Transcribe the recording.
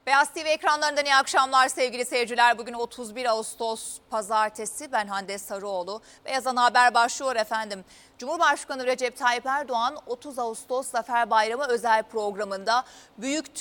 Beyaz TV ekranlarından iyi akşamlar sevgili seyirciler. Bugün 31 Ağustos Pazartesi. Ben Hande Sarıoğlu. Beyaz Ana Haber başlıyor efendim. Cumhurbaşkanı Recep Tayyip Erdoğan 30 Ağustos Zafer Bayramı özel programında büyük